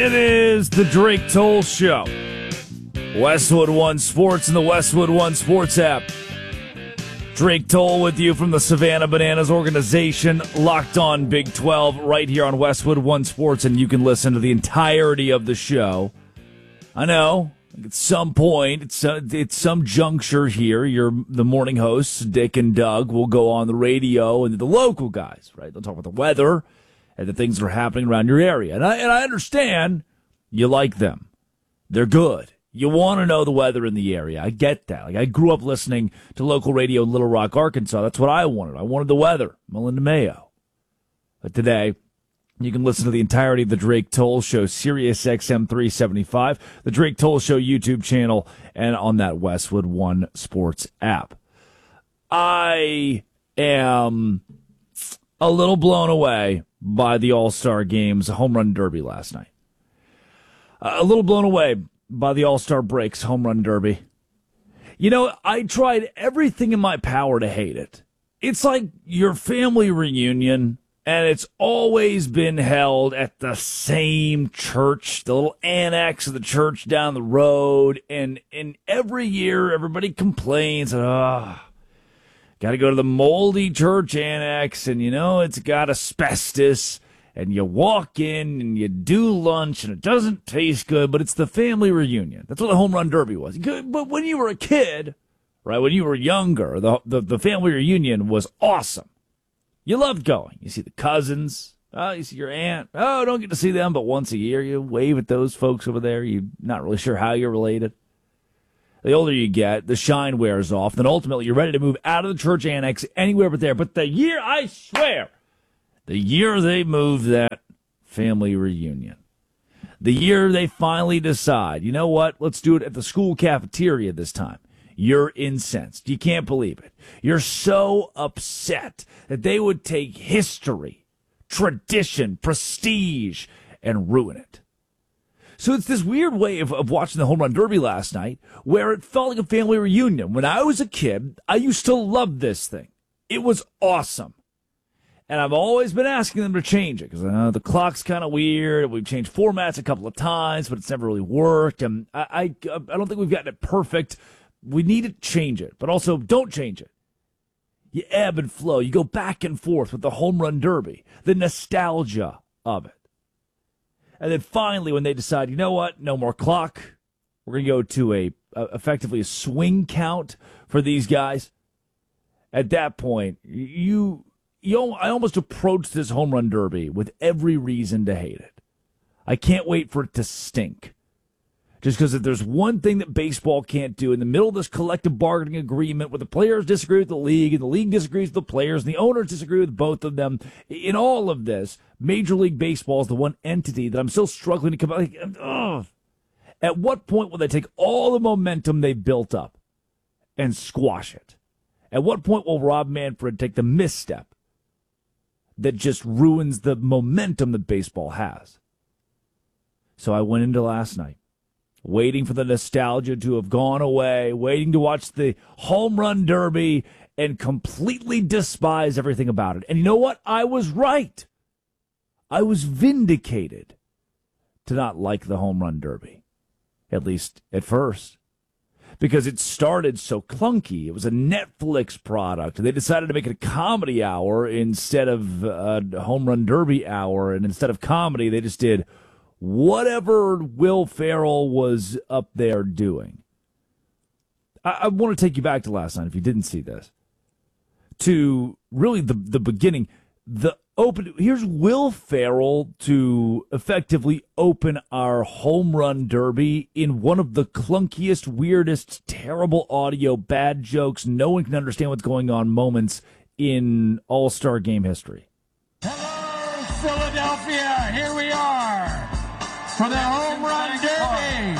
It is the Drake Toll Show. Westwood One Sports and the Westwood One Sports app. Drake Toll with you from the Savannah Bananas organization, Locked On Big 12, right here on Westwood One Sports, and you can listen to the entirety of the show. I know, at some point, it's some juncture here, the morning hosts, Dick and Doug, will go on the radio, and the local guys, right? They'll talk about the weather and the things that are happening around your area. And I understand you like them. They're good. You want to know the weather in the area. I get that. Like, I grew up listening to local radio in Little Rock, Arkansas. That's what I wanted. I wanted the weather. Melinda Mayo. But today, you can listen to the entirety of the Drake Toll Show, Sirius XM 375, the Drake Toll Show YouTube channel, and on that Westwood One Sports app. I am a little blown away by the All-Star Game's home run derby last night. A little blown away by the All-Star Break's home run derby. You know, I tried everything in my power to hate it. It's like your family reunion, and it's always been held at the same church, the little annex of the church down the road, and every year everybody complains, got to go to the moldy church annex, and, you know, it's got asbestos, and you walk in, and you do lunch, and it doesn't taste good, but it's the family reunion. That's what the home run derby was. But when you were a kid, right, when you were younger, the family reunion was awesome. You loved going. You see the cousins. Oh, you see your aunt. Oh, don't get to see them, but once a year you wave at those folks over there. You're not really sure how you're related. The older you get, the shine wears off. Then ultimately you're ready to move out of the church annex anywhere but there. But the year, I swear, the year they move that family reunion, the year they finally decide, you know what, let's do it at the school cafeteria this time, you're incensed. You can't believe it. You're so upset that they would take history, tradition, prestige, and ruin it. So it's this weird way of watching the home run derby last night where it felt like a family reunion. When I was a kid, I used to love this thing. It was awesome. And I've always been asking them to change it because the clock's kind of weird. We've changed formats a couple of times, but it's never really worked. And I don't think we've gotten it perfect. We need to change it, but also don't change it. You ebb and flow. You go back and forth with the home run derby, the nostalgia of it. And then finally, when they decide, you know what, no more clock, we're going to go to effectively a swing count for these guys. At that point, I almost approached this home run derby with every reason to hate it. I can't wait for it to stink. Just because if there's one thing that baseball can't do in the middle of this collective bargaining agreement where the players disagree with the league and the league disagrees with the players and the owners disagree with both of them, in all of this, Major League Baseball is the one entity that I'm still struggling to come out. At what point will they take all the momentum they built up and squash it? At what point will Rob Manfred take the misstep that just ruins the momentum that baseball has? So I went into last night waiting for the nostalgia to have gone away, waiting to watch the home run derby and completely despise everything about it. And you know what? I was right. I was vindicated to not like the home run derby, at least at first, because it started so clunky. It was a Netflix product. They decided to make it a comedy hour instead of a home run derby hour. And instead of comedy, they just did whatever Will Ferrell was up there doing. I want to take you back to last night, if you didn't see this, to really the beginning. Here's Will Ferrell to effectively open our home run derby in one of the clunkiest, weirdest, terrible audio, bad jokes, no one can understand what's going on moments in All-Star Game history. Hello, Philadelphia. Here we are for the home run derby.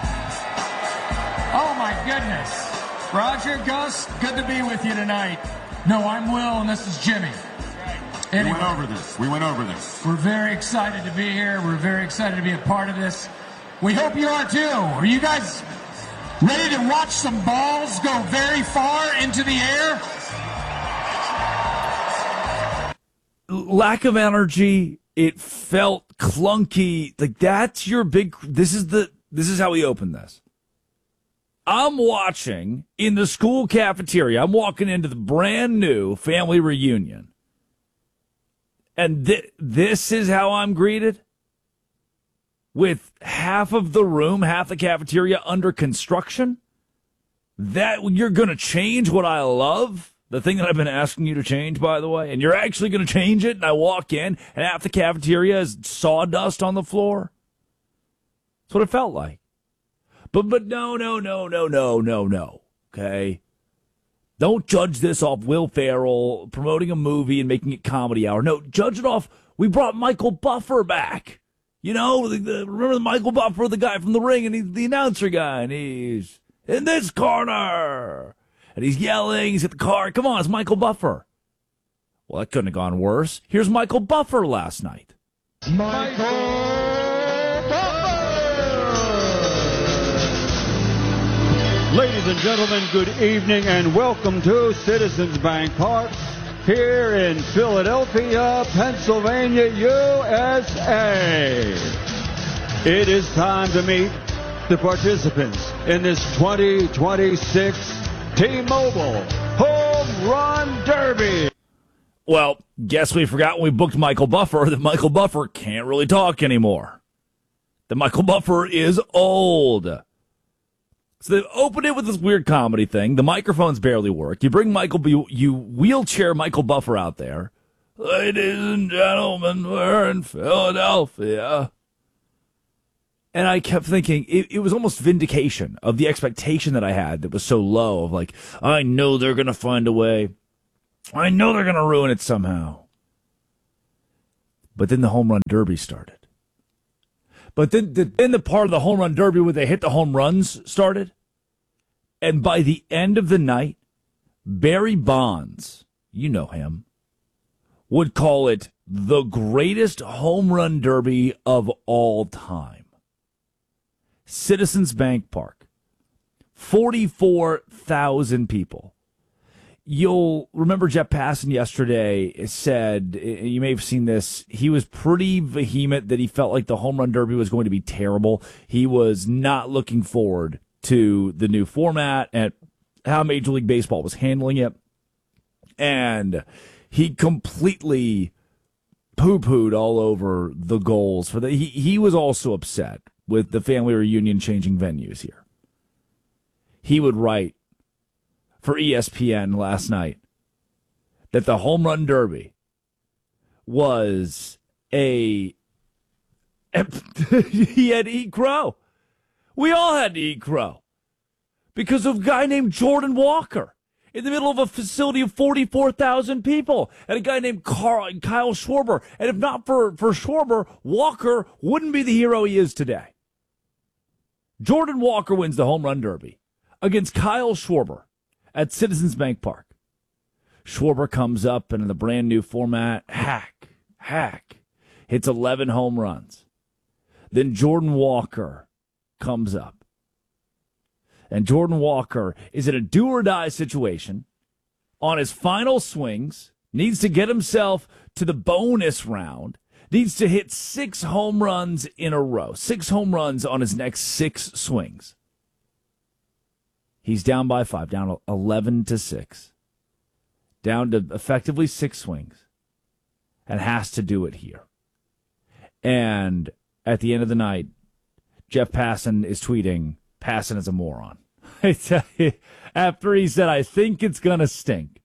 Oh, my goodness. Roger, Gus, good to be with you tonight. No, I'm Will, and this is Jimmy. Anyway, We went over this. We're very excited to be here. We're very excited to be a part of this. We hope you are too. Are you guys ready to watch some balls go very far into the air? Lack of energy it felt clunky. Like, that's your big, this is how we open this. I'm watching in the school cafeteria. I'm walking into the brand new family reunion. And this is how I'm greeted? With half of the room, half the cafeteria under construction? That you're going to change what I love? The thing that I've been asking you to change, by the way, and you're actually going to change it, and I walk in, and half the cafeteria is sawdust on the floor? That's what it felt like. But no, okay? Don't judge this off Will Ferrell promoting a movie and making it comedy hour. No, judge it off, we brought Michael Buffer back. You know, remember the Michael Buffer, the guy from The Ring, and he's the announcer guy, and he's in this corner. And he's yelling, he's at the car. Come on, it's Michael Buffer. Well, that couldn't have gone worse. Here's Michael Buffer last night. Michael Buffer! Ladies and gentlemen, good evening and welcome to Citizens Bank Park here in Philadelphia, Pennsylvania, USA. It is time to meet the participants in this 2026 T-Mobile Home Run Derby. Well, guess we forgot when we booked Michael Buffer that Michael Buffer can't really talk anymore. That Michael Buffer is old. So they opened it with this weird comedy thing. The microphones barely work. You bring you wheelchair Michael Buffer out there. Ladies and gentlemen, we're in Philadelphia. And I kept thinking, it was almost vindication of the expectation that I had that was so low of like, I know they're going to find a way. I know they're going to ruin it somehow. But then the home run derby started. But then the part of the home run derby where they hit the home runs started. And by the end of the night, Barry Bonds, you know him, would call it the greatest home run derby of all time. Citizens Bank Park, 44,000 people. You'll remember Jeff Passan yesterday said, you may have seen this, he was pretty vehement that he felt like the home run derby was going to be terrible. He was not looking forward to the new format and how Major League Baseball was handling it. And he completely poo-pooed all over the goals for he was also upset with the family reunion changing venues here. He would write for ESPN last night that the home run derby was he had to eat crow. We all had to eat crow because of a guy named Jordan Walker in the middle of a facility of 44,000 people and a guy named Kyle Schwarber. And if not for Schwarber, Walker wouldn't be the hero he is today. Jordan Walker wins the home run derby against Kyle Schwarber at Citizens Bank Park. Schwarber comes up and in the brand new format, hack, hits 11 home runs. Then Jordan Walker comes up. And Jordan Walker is in a do-or-die situation on his final swings, needs to get himself to the bonus round, needs to hit 6 home runs in a row, 6 home runs on his next 6 swings. He's down by 5, down 11-6, down to effectively 6 swings, and has to do it here. And at the end of the night, Jeff Passan is tweeting, Passan is a moron. I tell you, after he said, I think it's going to stink.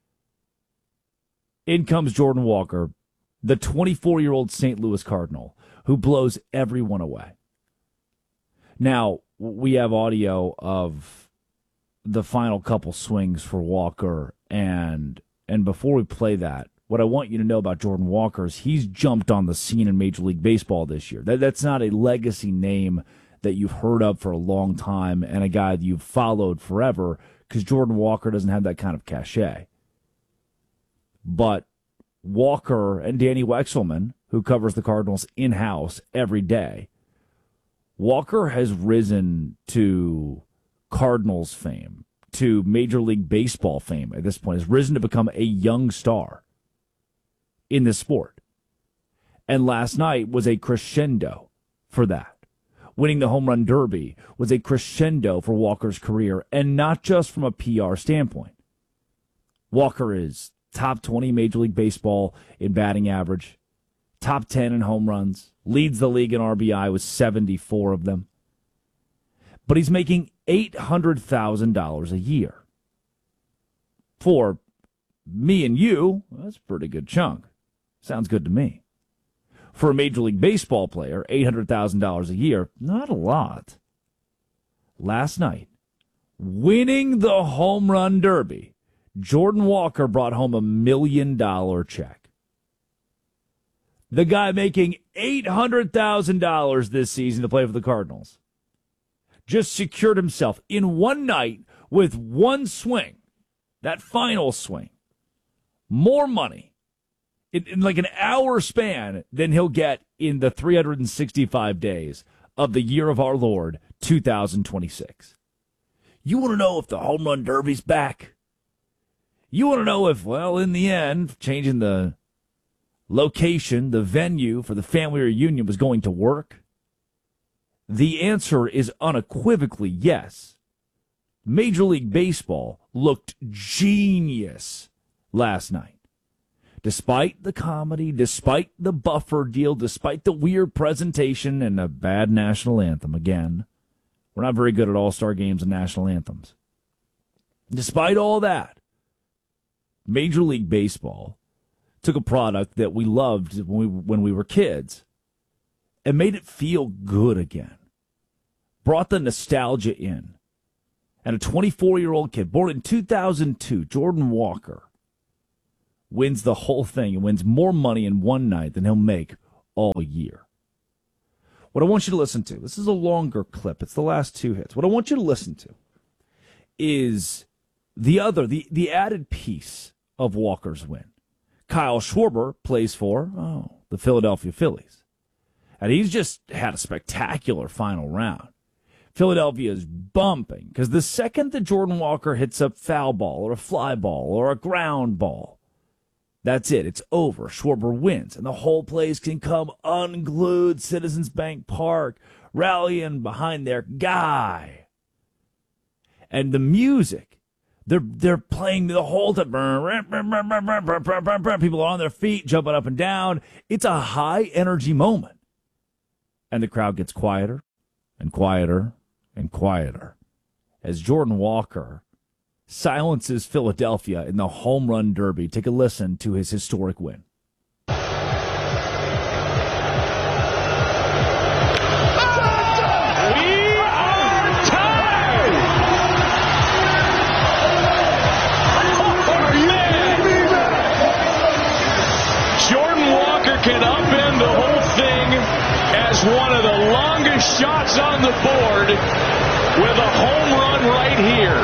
In comes Jordan Walker, the 24-year-old St. Louis Cardinal, who blows everyone away. Now, we have audio of the final couple swings for Walker, and before we play that, what I want you to know about Jordan Walker is he's jumped on the scene in Major League Baseball this year. That's not a legacy name that you've heard of for a long time and a guy that you've followed forever because Jordan Walker doesn't have that kind of cachet. But Walker and Danny Wexelman, who covers the Cardinals in-house every day, Walker has risen to Cardinals fame, to Major League Baseball fame at this point, has risen to become a young star in this sport. And last night was a crescendo for that. Winning the home run derby was a crescendo for Walker's career, and not just from a PR standpoint. Walker is top 20 Major League Baseball in batting average, top 10 in home runs, leads the league in RBI with 74 of them. But he's making $800,000 a year. For me and you, that's a pretty good chunk. Sounds good to me. For a Major League Baseball player, $800,000 a year, not a lot. Last night, winning the home run derby, Jordan Walker brought home $1 million check. The guy making $800,000 this season to play for the Cardinals just secured himself in one night with one swing, that final swing, more money in like an hour span than he'll get in the 365 days of the year of our Lord, 2026. You want to know if the home run derby's back? You want to know if, well, in the end, changing the location, the venue for the family reunion was going to work? The answer is unequivocally yes. Major League Baseball looked genius last night. Despite the comedy, despite the buffer deal, despite the weird presentation and a bad national anthem, again, we're not very good at all-star games and national anthems. Despite all that, Major League Baseball took a product that we loved when we were kids and made it feel good again. Brought the nostalgia in. And a 24-year-old kid, born in 2002, Jordan Walker, wins the whole thing and wins more money in one night than he'll make all year. What I want you to listen to, this is a longer clip. It's the last two hits. What I want you to listen to is the added piece of Walker's win. Kyle Schwarber plays for the Philadelphia Phillies. And he's just had a spectacular final round. Philadelphia is bumping because the second that Jordan Walker hits a foul ball or a fly ball or a ground ball, that's it. It's over. Schwarber wins, and the whole place can come unglued. Citizens Bank Park rallying behind their guy. And the music, they're playing the whole time. People are on their feet, jumping up and down. It's a high-energy moment. And the crowd gets quieter and quieter and quieter as Jordan Walker silences Philadelphia in the home run derby. Take a listen to his historic win. We are tied! Jordan Walker can upend the whole thing as one of the longest shots on the board with a home run right here.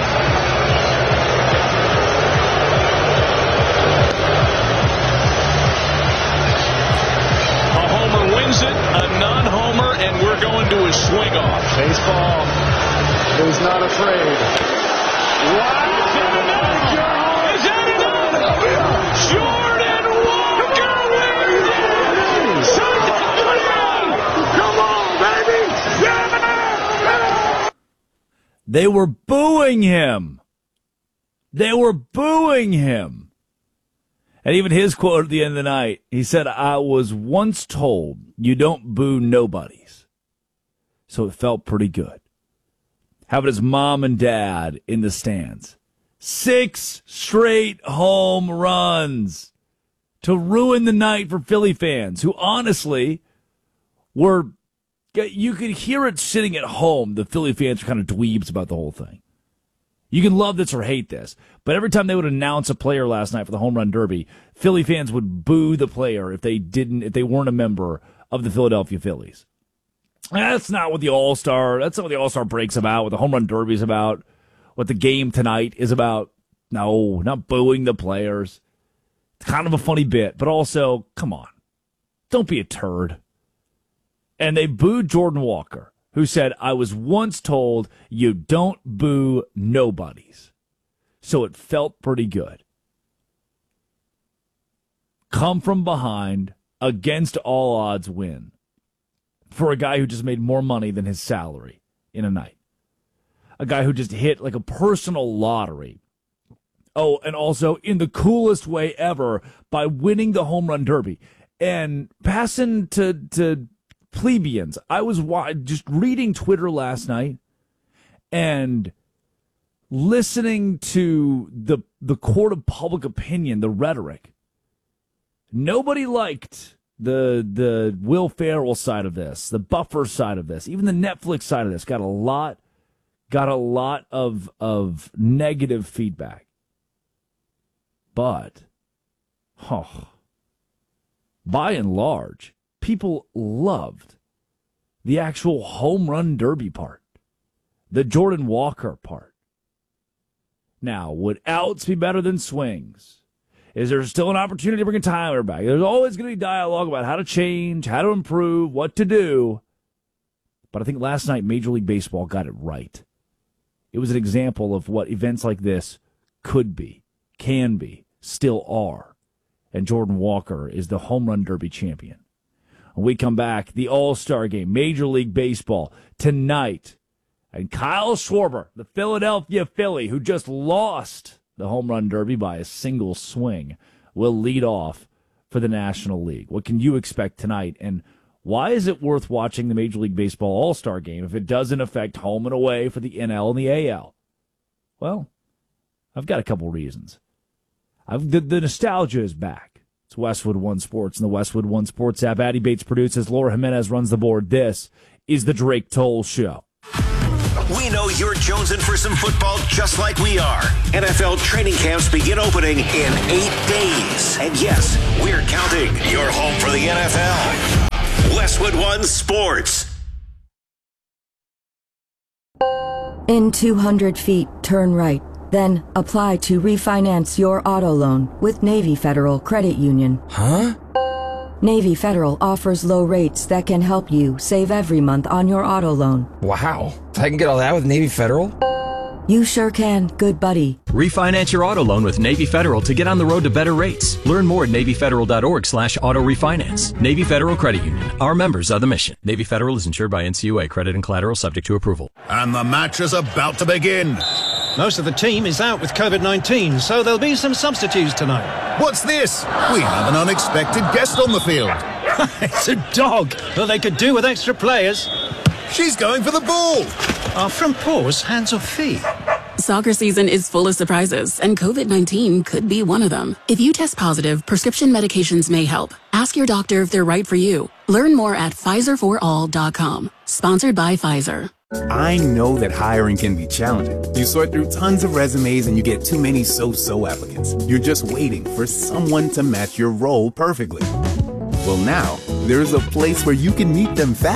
A homer wins it, a non-homer, and we're going to a swing-off. Baseball is not afraid. Wow! Is that enough? Is that enough? Jordan Walker wins it! Come on, baby! Yeah! They were booing him. They were booing him. And even his quote at the end of the night, he said, I was once told you don't boo nobodies. So it felt pretty good. Having his mom and dad in the stands. 6 straight home runs to ruin the night for Philly fans who honestly were, you could hear it sitting at home. The Philly fans were kind of dweebs about the whole thing. You can love this or hate this, but every time they would announce a player last night for the home run derby, Philly fans would boo the player if they weren't a member of the Philadelphia Phillies. That's not what the All-Star break's about, what the home run derby's about, what the game tonight is about. No, not booing the players. It's kind of a funny bit, but also, come on, don't be a turd. And they booed Jordan Walker, who said, I was once told you don't boo nobodies. So it felt pretty good. Come from behind, against all odds win for a guy who just made more money than his salary in a night. A guy who just hit like a personal lottery. Oh, and also in the coolest way ever by winning the home run derby. And passing to plebeians, I was just reading Twitter last night and listening to the court of public opinion, the rhetoric. Nobody liked the Will Ferrell side of this, the Buffer side of this, even the Netflix side of this got a lot of negative feedback. But, by and large, people loved the actual home run derby part, the Jordan Walker part. Now, would outs be better than swings? Is there still an opportunity to bring a Tyler back? There's always going to be dialogue about how to change, how to improve, what to do. But I think last night Major League Baseball got it right. It was an example of what events like this could be, can be, still are. And Jordan Walker is the home run derby champion. When we come back, the All-Star Game, Major League Baseball, tonight. And Kyle Schwarber, the Philadelphia Philly, who just lost the home run derby by a single swing, will lead off for the National League. What can you expect tonight? And why is it worth watching the Major League Baseball All-Star Game if it doesn't affect home and away for the NL and the AL? Well, I've got a couple reasons. The nostalgia is back. It's Westwood One Sports and the Westwood One Sports app. Addy Bates produces. Laura Jimenez runs the board. This is the Drake Toll Show. We know you're jonesing for some football just like we are. NFL training camps begin opening in 8 days. And yes, we're counting. You're home for the NFL. Westwood One Sports. In 200 feet, turn right. Then apply to refinance your auto loan with Navy Federal Credit Union. Huh? Navy Federal offers low rates that can help you save every month on your auto loan. Wow. I can get all that with Navy Federal? You sure can, good buddy. Refinance your auto loan with Navy Federal to get on the road to better rates. Learn more at NavyFederal.org/auto refinance. Navy Federal Credit Union. Our members are the mission. Navy Federal is insured by NCUA. Credit and collateral subject to approval. And the match is about to begin. Most of the team is out with COVID-19, so there'll be some substitutes tonight. What's this? We have an unexpected guest on the field. It's a dog. Well, they could do with extra players. She's going for the ball. Are front paws hands or feet? Soccer season is full of surprises, and COVID-19 could be one of them. If you test positive, prescription medications may help. Ask your doctor if they're right for you. Learn more at PfizerForAll.com. Sponsored by Pfizer. I know that hiring can be challenging. You sort through tons of resumes and you get too many so-so applicants. You're just waiting for someone to match your role perfectly. Well, now, there's a place where you can meet them fast.